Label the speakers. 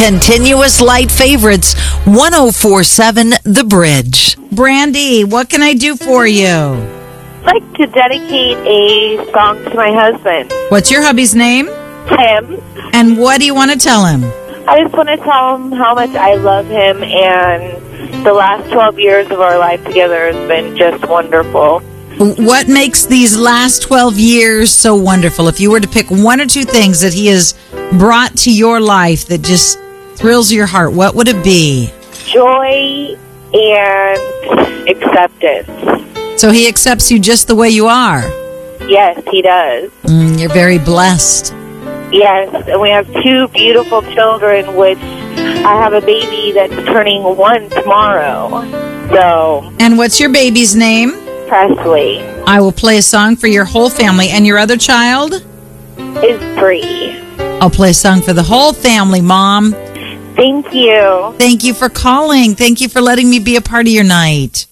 Speaker 1: Continuous Light Favorites, 104.7 The Bridge.
Speaker 2: Brandy, what can I do for you?
Speaker 3: I'd like to dedicate a song to my husband,
Speaker 2: What's your hubby's name?
Speaker 3: Tim.
Speaker 2: And what do you want to tell him?
Speaker 3: I just want to tell him how much I love him, and the last 12 years of our life together has been just wonderful.
Speaker 2: What makes these last 12 years so wonderful? If you were to pick one or two things that he has brought to your life that just thrills your heart, what would it be?
Speaker 3: Joy and acceptance.
Speaker 2: So he accepts you just the way you are.
Speaker 3: Yes, he does.
Speaker 2: You're very blessed.
Speaker 3: Yes, and we have two beautiful children, which I have a baby that's turning 1 tomorrow. So,
Speaker 2: And what's your baby's name?
Speaker 3: Presley
Speaker 2: I will play a song for your whole family. And your other child?
Speaker 3: is 3.
Speaker 2: I'll play a song for the whole family, Mom.
Speaker 3: Thank you.
Speaker 2: Thank you for calling. Thank you for letting me be a part of your night.